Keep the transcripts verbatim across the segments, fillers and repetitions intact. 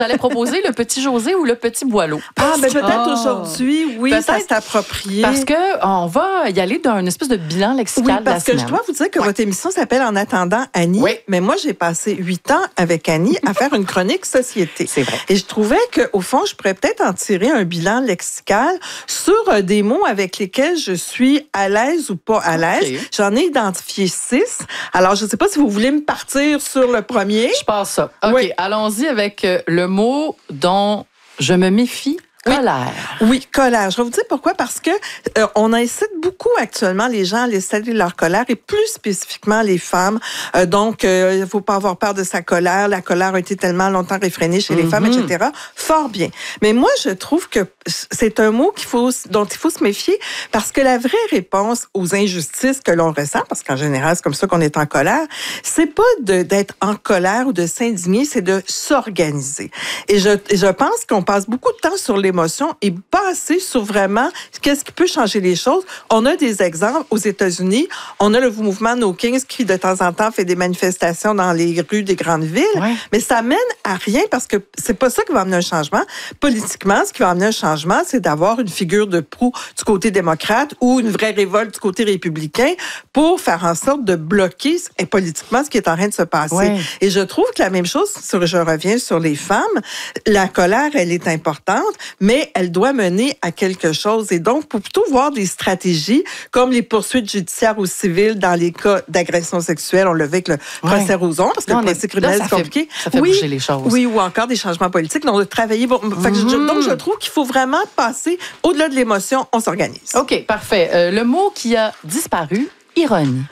J'allais proposer le petit José ou le petit Boileau. Ah, mais peut-être oh. aujourd'hui, oui, peut-être ça s'est approprié. Parce qu'on va y aller d'un espèce de bilan lexical oui, de la parce que semaine. je dois vous dire que ouais. votre émission s'appelle En attendant Annie. Oui. Mais moi, j'ai passé huit ans avec Annie à faire une chronique société. C'est vrai. Et je trouvais qu'au fond, je pourrais peut-être en tirer un bilan lexical sur euh, des mots avec lesquels je suis à l'aise ou pas à l'aise. Okay. J'en ai identifié six. Alors, je ne sais pas si vous voulez me partir sur le premier. Je passe ça. OK, oui. allons-y avec le mot dont je me méfie. Oui. Colère. Oui, colère. Je vais vous dire pourquoi. Parce que euh, on incite beaucoup actuellement les gens à laisser leur colère et plus spécifiquement les femmes. Euh, donc, euh, il ne faut pas avoir peur de sa colère. La colère a été tellement longtemps réfrénée chez les mm-hmm. femmes, et cetera. Fort bien. Mais moi, je trouve que c'est un mot qu'il faut, dont il faut se méfier parce que la vraie réponse aux injustices que l'on ressent, parce qu'en général, c'est comme ça qu'on est en colère, c'est pas de, d'être en colère ou de s'indigner, c'est de s'organiser. Et je, et je pense qu'on passe beaucoup de temps sur les émotion et pas assez sur vraiment qu'est-ce qui peut changer les choses. On a des exemples aux États-Unis. On a le mouvement No Kings qui, de temps en temps, fait des manifestations dans les rues des grandes villes. Ouais. Mais ça mène à rien parce que c'est pas ça qui va amener un changement. Politiquement, ce qui va amener un changement, c'est d'avoir une figure de proue du côté démocrate ou une vraie révolte du côté républicain pour faire en sorte de bloquer et politiquement ce qui est en train de se passer. Ouais. Et je trouve que la même chose, sur, je reviens sur les femmes, la colère, elle est importante, mais elle doit mener à quelque chose. Et donc, pour plutôt voir des stratégies comme les poursuites judiciaires ou civiles dans les cas d'agression sexuelle, on le fait avec le ouais. procès Roson, parce que non, le procès criminel, c'est compliqué. Ça fait oui, bouger les choses. Oui, ou encore des changements politiques. Donc, de travailler. Bon, mm-hmm. fait que je, donc, je trouve qu'il faut vraiment passer au-delà de l'émotion, on s'organise. OK, parfait. Euh, le mot qui a disparu, ironie.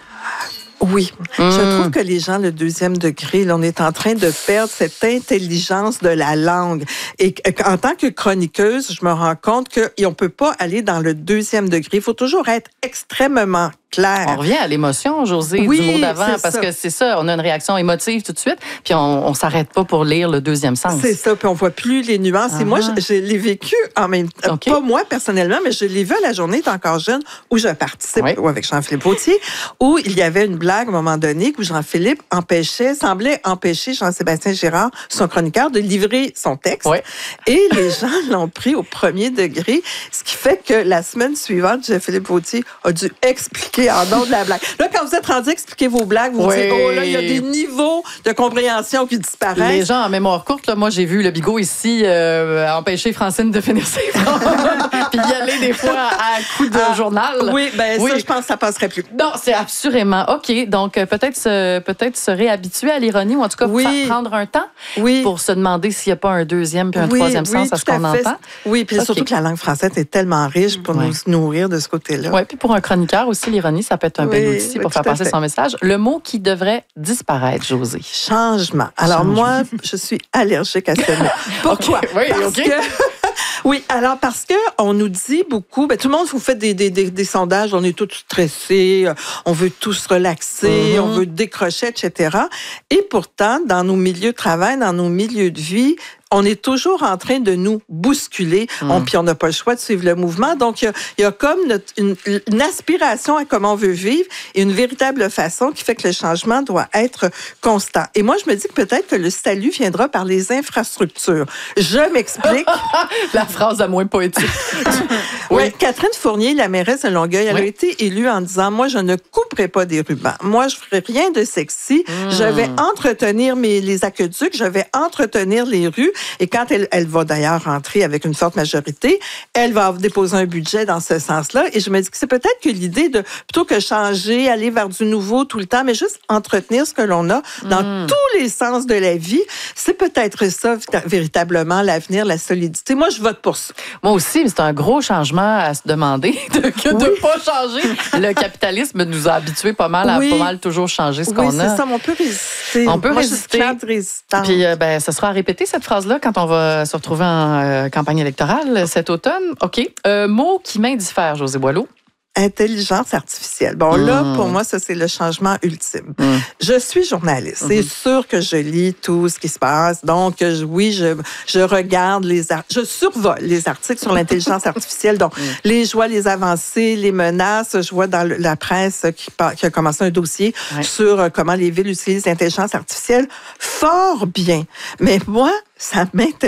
Oui. Mmh. Je trouve que les gens, le deuxième degré, là, on est en train de perdre cette intelligence de la langue. Et en tant que chroniqueuse, je me rends compte qu'on ne peut pas aller dans le deuxième degré. Il faut toujours être extrêmement clair. On revient à l'émotion, José, oui, du mot d'avant, parce ça. que c'est ça, on a une réaction émotive tout de suite, puis on ne s'arrête pas pour lire le deuxième sens. C'est ça, puis on voit plus les nuances. Uh-huh. Et moi, je, je l'ai vécu en même temps, okay. pas moi personnellement, mais je l'ai vu à la journée d'Encore jeune, où je participe oui. avec Jean-Philippe Vauthier, où il y avait une blague à un moment donné où Jean-Philippe empêchait, semblait empêcher Jean-Sébastien Girard, son chroniqueur, de livrer son texte. Oui. Et les gens l'ont pris au premier degré, ce qui fait que la semaine suivante, Jean-Philippe Vauthier a dû expliquer en nom de la blague. Là, quand vous êtes rendu à expliquer vos blagues, vous oui. dites, oh là, il y a des niveaux de compréhension qui disparaissent. Les gens en mémoire courte, là, moi, j'ai vu le bigot ici euh, empêcher Francine de finir ses phrases, puis y aller des fois à coup de ah, journal. Oui, bien oui. ça, je pense que ça passerait plus. Non, c'est assurément OK. Donc, euh, peut-être se, peut-être se réhabituer à l'ironie, ou en tout cas, oui. prendre un temps oui. pour se demander s'il n'y a pas un deuxième puis un oui, troisième oui, sens à ce qu'on entend. Oui, puis okay. surtout que la langue française est tellement riche pour ouais. nous nourrir de ce côté-là. Oui, puis pour un chroniqueur aussi, l'ironie, ça peut être un oui, bel outil oui, pour faire passer son message. Le mot qui devrait disparaître, José. Changement. Alors Changement. moi, je suis allergique à ce mot. Pourquoi? Okay. Oui, Parce OK. que... Oui, alors parce que on nous dit beaucoup, ben, tout le monde, vous faites des, des, des, des sondages, on est tous stressés, on veut tous relaxer, mm-hmm. on veut décrocher, et cetera. Et pourtant, dans nos milieux de travail, dans nos milieux de vie, on est toujours en train de nous bousculer, mmh. on, puis on n'a pas le choix de suivre le mouvement. Donc, il y a, il y a comme notre, une, une aspiration à comment on veut vivre et une véritable façon qui fait que le changement doit être constant. Et moi, je me dis que peut-être que le salut viendra par les infrastructures. Je m'explique. La phrase la moins poétique. oui. oui, Catherine Fournier, la mairesse de Longueuil, elle oui. a été élue en disant, moi, je ne couperai pas des rubans. Moi, je ferai rien de sexy. Mmh. Je vais entretenir mes, les aqueducs, je vais entretenir les rues. Et quand elle, elle va d'ailleurs rentrer avec une forte majorité, elle va déposer un budget dans ce sens-là. Et je me dis que c'est peut-être que l'idée de, plutôt que changer, aller vers du nouveau tout le temps, mais juste entretenir ce que l'on a dans mmh. tous les sens de la vie, c'est peut-être ça, véritablement, l'avenir, la solidité. Moi, je vote pour ça. Moi aussi, mais c'est un gros changement à se demander de ne oui. pas changer. Le capitalisme nous a habitués pas mal à oui. pas mal toujours changer ce oui, qu'on a. Oui, c'est ça, mais on peut résister. On peut Moi, résister. Je suis résistante. Puis, euh, ben, ça sera à répéter, cette phrase-là, quand on va se retrouver en euh, campagne électorale cet automne. OK. Euh, mot qui m'indiffère, José Boileau. intelligence artificielle. Bon, mmh. là, pour moi, ça, c'est le changement ultime. Mmh. Je suis journaliste. Mmh. C'est sûr que je lis tout ce qui se passe. Donc, je, oui, je, je regarde les articles, je survole les articles sur l'intelligence artificielle. Donc, mmh. les, je vois les avancées, les menaces. Je vois dans la presse qui, qui a commencé un dossier ouais. sur comment les villes utilisent l'intelligence artificielle. Fort bien. Mais moi, ça m'intéresse.